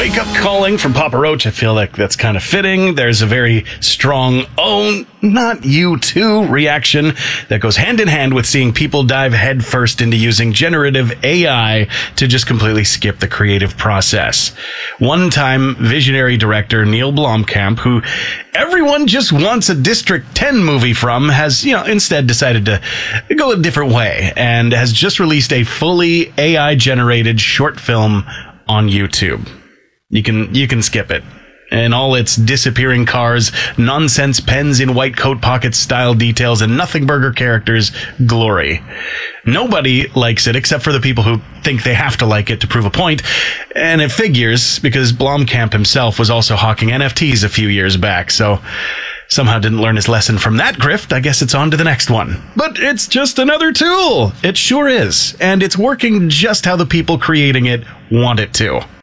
wake up calling from Papa Roach. I feel like that's kind of fitting. There's a very strong, oh, not you too reaction that goes hand in hand with seeing people dive headfirst into using generative AI to just completely skip the creative process. One-time visionary director Neil Blomkamp, who everyone just wants a District 10 movie from, has, instead decided to go a different way and has just released a fully AI-generated short film on YouTube. You can skip it. And all its disappearing cars, nonsense pens in white coat pockets style details, and nothing burger characters glory. Nobody likes it except for the people who think they have to like it to prove a point. And it figures, because Blomkamp himself was also hawking NFTs a few years back, so somehow didn't learn his lesson from that grift. I guess it's on to the next one. But it's just another tool. It sure is. And it's working just how the people creating it want it to.